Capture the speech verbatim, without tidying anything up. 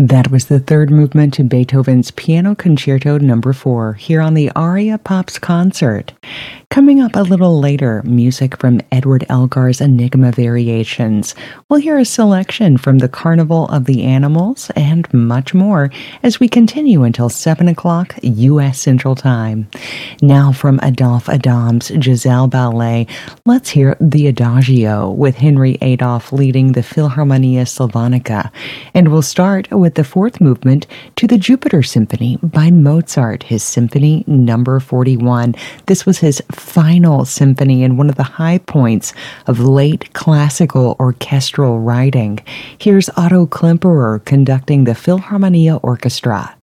That was the third movement in Beethoven's Piano Concerto Number four here on the Aria Pops concert. Coming up a little later, music from Edward Elgar's Enigma Variations. We'll hear a selection from the Carnival of the Animals and much more as we continue until seven o'clock U S Central Time. Now from Adolphe Adam's Giselle Ballet, let's hear the Adagio with Henry Adolphe leading the Philharmonia Sylvanica. And we'll start with the fourth movement to the Jupiter Symphony by Mozart, his Symphony Number forty-one. This was his final symphony and one of the high points of late classical orchestral writing. Here's Otto Klemperer conducting the Philharmonia Orchestra.